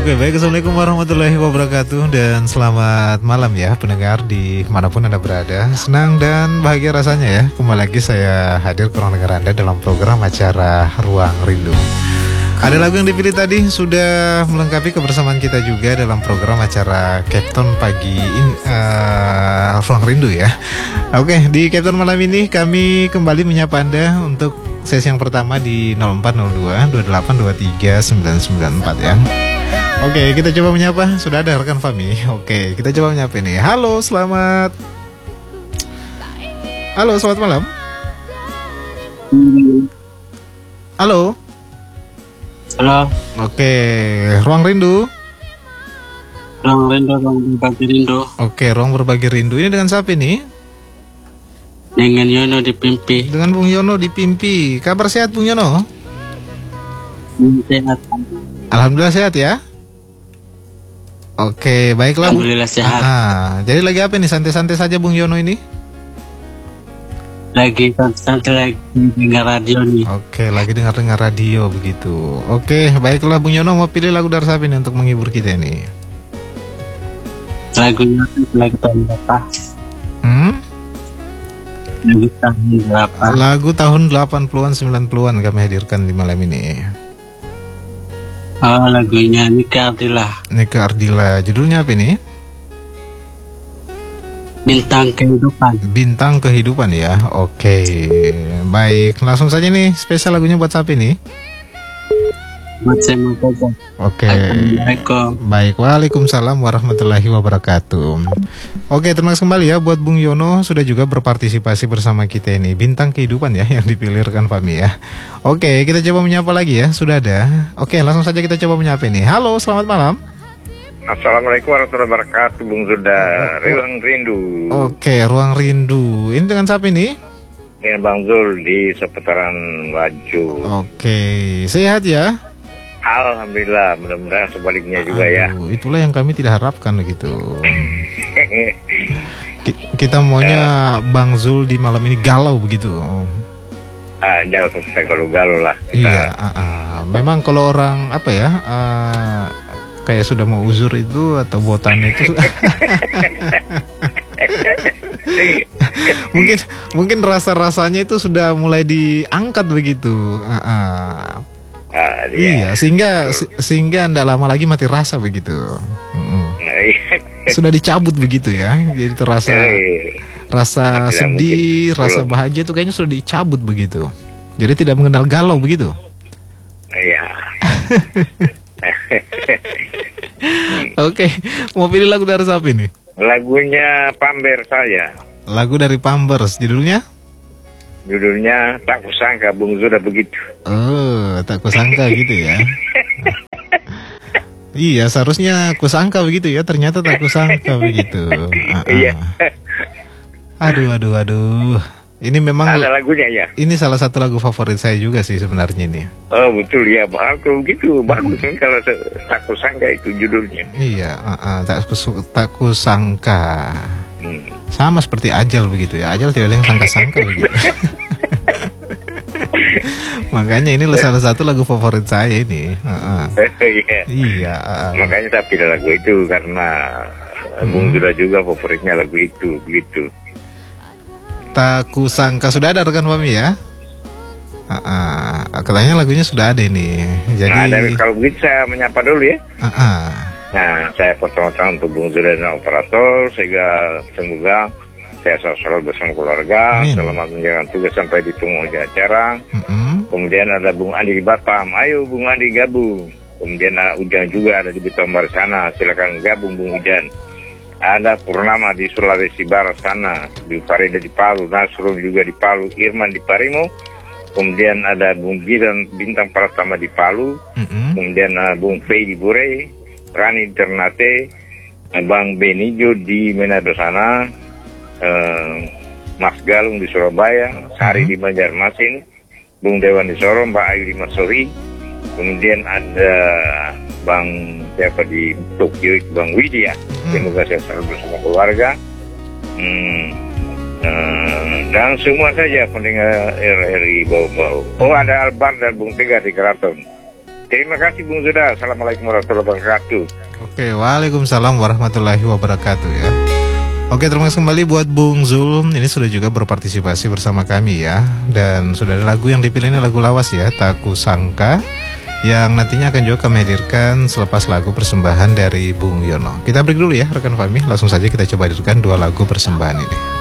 Oke, baik. Assalamualaikum warahmatullahi wabarakatuh. Dan selamat malam ya pendengar dimanapun Anda berada. Senang dan bahagia rasanya ya kembali lagi saya hadir ke ruang dengar Anda dalam program acara Ruang Rindu. Ada lagu yang dipilih tadi sudah melengkapi kebersamaan kita juga dalam program acara Captain Pagi Ruang Rindu ya. Oke, di Captain malam ini kami kembali menyapa Anda untuk sesi yang pertama di 0402 2823 994 ya. Oke, kita coba menyapa. Sudah ada rekan Fami. Oke, kita coba menyapa ini. Halo, selamat malam. Halo. Halo. Oke, Ruang Rindu. Ruang berbagi rindu. Oke, Ruang Berbagi Rindu. Ini dengan siapa ini? Dengan Yono di Pimpi. Dengan Bung Yono di Pimpi. Kabar sehat Bung Yono? Sehat. Alhamdulillah sehat ya. Oke, baiklah. Alhamdulillah sehat. Jadi lagi apa nih? Santai-santai saja Bung Yono ini? Lagi santai lagi dengar radio nih. Oke, lagi dengar radio begitu. Oke, baiklah Bung Yono mau pilih lagu dari siapa nih untuk menghibur kita nih? Lagunya lagu tahun berapa? Lagu tahun 80-an 90-an kami hadirkan di malam ini. Oh, lagunya Nika Ardila. Nika Ardila. Judulnya apa ini? Bintang Kehidupan. Bintang Kehidupan ya. Oke. Baik, langsung saja nih spesial lagunya buat siapa ini? Buat saya mau saja. Oke. Assalamualaikum. Baik, waalaikumsalam warahmatullahi wabarakatuh. Oke, terima kasih kembali ya buat Bung Yono sudah juga berpartisipasi bersama kita ini. Bintang Kehidupan ya yang dipilih rekan Fami ya. Oke, kita coba menyapa lagi ya. Sudah ada. Oke, langsung saja kita coba menyapa ini. Halo, selamat malam. Assalamualaikum warahmatullahi wabarakatuh, Bung Zuda. Ruang Rindu. Oke, Ruang Rindu. Ini dengan siapa ini? Dengan Bang Zul di seputaran Waju. Oke, sehat ya? Alhamdulillah, mudah-mudahan sebaliknya juga ya. Itulah yang kami tidak harapkan begitu. Kita maunya Bang Zul di malam ini galau begitu. Jangan sampai galau lah. Iya, memang kalau orang apa ya, kayak sudah mau uzur itu atau botan itu, mungkin rasa-rasanya itu sudah mulai diangkat begitu. Iya, sehingga tidak lama lagi mati rasa begitu. Sudah dicabut begitu ya. Jadi itu rasa sedih, rasa bahagia itu kayaknya sudah dicabut begitu. Jadi tidak mengenal galau begitu. Iya. Oke, mau pilih lagu dari siapa ini? Lagunya Pamber saya. Lagu dari Pambers, judulnya Tak Kusangka Bung Zuda begitu. Oh, tak kusangka gitu ya. Iya, seharusnya kusangka begitu ya. Ternyata tak kusangka begitu. Iya. Aduh. Ini memang ada lagunya ya. Ini salah satu lagu favorit saya juga sih sebenarnya ini. Oh betul ya, kalau gitu bagus kan kalau Tak Kusangka itu judulnya. Iya, tak kusangka. Sama seperti Ajal begitu ya. Ajal tidak ada yang sangka-sangka begitu. Makanya ini salah satu lagu favorit saya ini. Iya. Makanya saya pilih lagu itu karena Bung Zuda juga favoritnya lagu itu begitu. Tak Kusangka sudah ada rekan Fami ya? Katanya lagunya sudah ada ini. Jadi kalau begitu saya menyapa dulu ya. Nah, saya potong-potong untuk Bung Zuda dan operator sehingga semoga saya selalu bersama keluarga. Selamat menjalankan tugas sampai di penghujung acara. Kemudian ada Bung Andi di Batam. Ayo Bung Andi gabung. Kemudian Ujang juga ada di Betombar sana. Silakan gabung Bung Ujang. Ada Purnama di Sulawesi Barat sana, di Farida di Palu, Nasrul juga di Palu, Irman di Parimo. Kemudian ada Bung Giran Bintang Pratama di Palu. Kemudian Bung Fei di Bure, Rani di Ternate, Bang Benijo di Manado sana, Mas Galung di Surabaya, Sari di Banjarmasin, Bung Dewan di Sorong, Mbak Ayu di Masori. Kemudian ada Bang siapa di Tokyo, Bang Widya. Semoga saya selalu bersama keluarga. Dan semua saja pendengar RRI bau-bau. Oh, ada Albar dan Bung Tegar di Keraton. Terima kasih Bung Zuda. Assalamualaikum warahmatullahi wabarakatuh. Oke, waalaikumsalam warahmatullahi wabarakatuh ya. Oke, terima kasih kembali buat Bung Zul. Ini sudah juga berpartisipasi bersama kami ya. Dan sudah ada lagu yang dipilih, ini lagu lawas ya, Tak Kusangka, yang nantinya akan juga kami hadirkan selepas lagu persembahan dari Bung Yono. Kita break dulu ya rekan Fahmi. Langsung saja kita coba hadirkan dua lagu persembahan ini.